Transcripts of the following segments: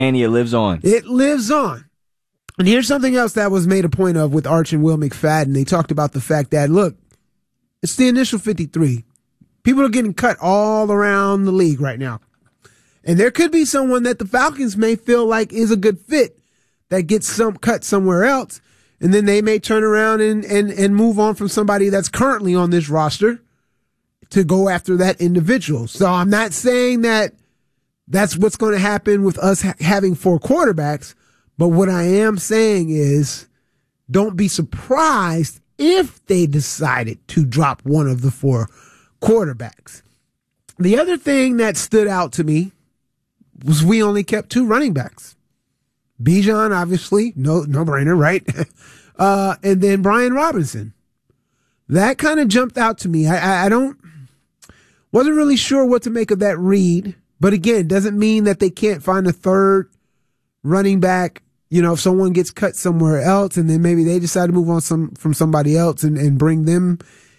Mania lives on. It lives on. And here's something else that was made a point of with Arch and Will McFadden. They talked about the fact that, look, it's the initial 53. People are getting cut all around the league right now. And there could be someone that the Falcons may feel like is a good fit that gets cut somewhere else. And then they may turn around and move on from somebody that's currently on this roster to go after that individual. So I'm not saying that that's what's going to happen with us having 4 quarterbacks. But what I am saying is don't be surprised if they decided to drop one of the 4 quarterbacks. The other thing that stood out to me was we only kept 2 running backs. Bijan, obviously, no brainer, right? And then Brian Robinson. That kind of jumped out to me. I wasn't really sure what to make of that read. But again, doesn't mean that they can't find a third running back. You know, if someone gets cut somewhere else and then maybe they decide to move on from somebody else and bring in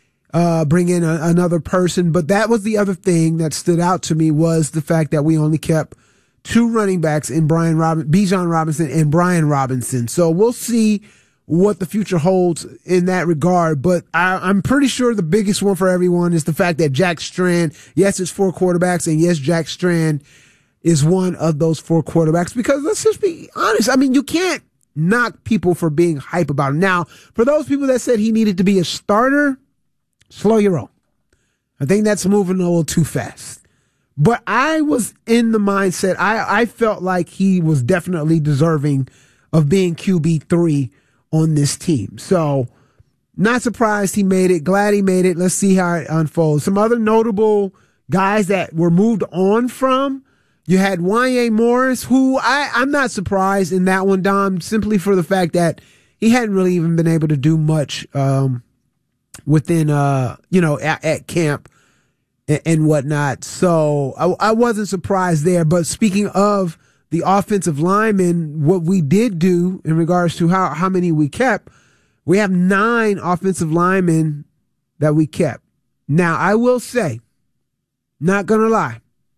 another person. But that was the other thing that stood out to me was the fact that we only kept 2 running backs in Bijan Robinson and Brian Robinson. So we'll see what the future holds in that regard. But I'm pretty sure the biggest one for everyone is the fact that Jack Strand, yes, it's 4 quarterbacks, and yes, Jack Strand is one of those 4 quarterbacks, because let's just be honest. I mean, you can't knock people for being hype about him. Now, for those people that said he needed to be a starter, slow your roll. I think that's moving a little too fast. But I was in the mindset, I felt like he was definitely deserving of being QB3 on this team. So, not surprised he made it. Glad he made it. Let's see how it unfolds. Some other notable guys that were moved on from, you had Wanye Morris, who I'm not surprised in that one, Dom, simply for the fact that he hadn't really even been able to do much within, at camp and whatnot. So I wasn't surprised there. But speaking of the offensive linemen, what we did do in regards to how many we kept, we have 9 offensive linemen that we kept. Now, I will say, not going to lie,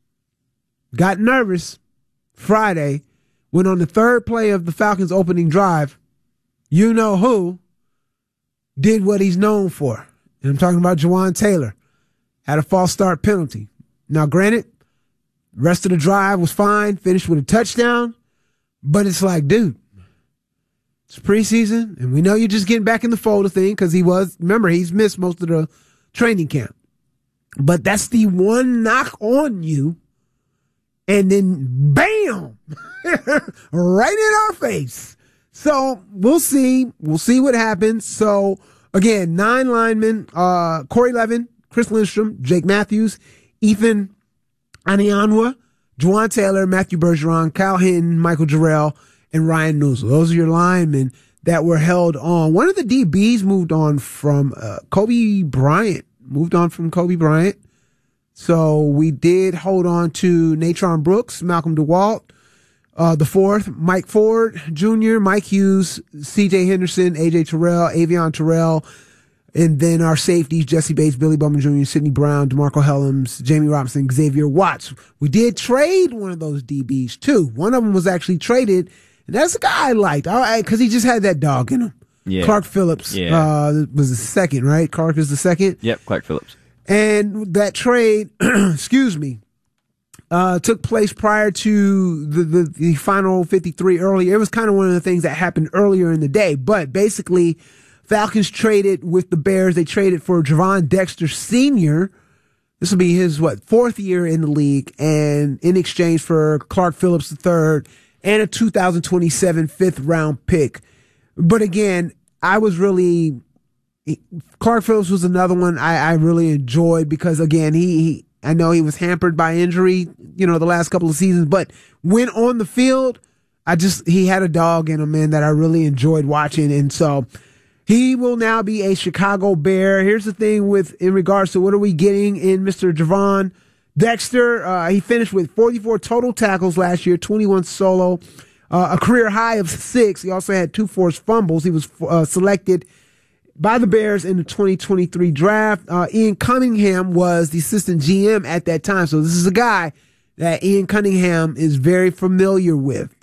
got nervous Friday when on the 3rd play of the Falcons' opening drive, you know who did what he's known for. And I'm talking about Jawan Taylor. Had a false start penalty. Now, granted, the rest of the drive was fine, finished with a touchdown, but it's like, dude, it's preseason, and we know you're just getting back in the fold of thing because he's missed most of the training camp. But that's the one knock on you, and then bam, right in our face. So we'll see. We'll see what happens. So again, 9 linemen, Corey Levin, Chris Lindstrom, Jake Matthews, Ethan Anianwa, Juwan Taylor, Matthew Bergeron, Kyle Hinton, Michael Jarrell, and Ryan Newsel. Those are your linemen that were held on. One of the DBs moved on from Kobe Bryant. So we did hold on to Natron Brooks, Malcolm DeWalt, the 4th, Mike Ford Jr., Mike Hughes, CJ Henderson, AJ Terrell, Avion Terrell, and then our safeties, Jesse Bates, Billy Bowman Jr., Sidney Brown, DeMarco Helms, Jamie Robinson, Xavier Watts. We did trade one of those DBs too. One of them was actually traded, and that's a guy I liked, because he just had that dog in him. Yeah. Clark Phillips was the 2nd, right? Clark is the 2nd? Yep, Clark Phillips. And that trade, took place prior to the final 53 earlier. It was kind of one of the things that happened earlier in the day. But basically, Falcons traded with the Bears. They traded for Javon Dexter Sr. This will be his, 4th year in the league. And in exchange for Clark Phillips III and a 2027 5th round pick. But again, Clark Phillips was another one I really enjoyed because, again, I know he was hampered by injury, the last couple of seasons, but when on the field, he had a dog in him, man, that I really enjoyed watching. And so he will now be a Chicago Bear. Here's the thing in regards to what are we getting in Mr. Javon Dexter. He finished with 44 total tackles last year, 21 solo, a career high of 6. He also had 2 forced fumbles. He was selected by the Bears in the 2023 draft. Ian Cunningham was the assistant GM at that time. So this is a guy that Ian Cunningham is very familiar with.